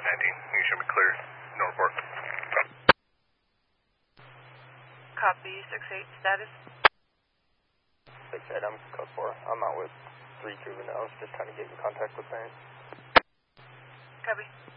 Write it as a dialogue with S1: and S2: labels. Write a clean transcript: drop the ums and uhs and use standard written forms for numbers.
S1: You should be clear. No report.
S2: Copy 6-8, status?
S3: 6-8, I'm code 4. I'm out with 3 juveniles, just trying to get in contact with parents.
S2: Copy.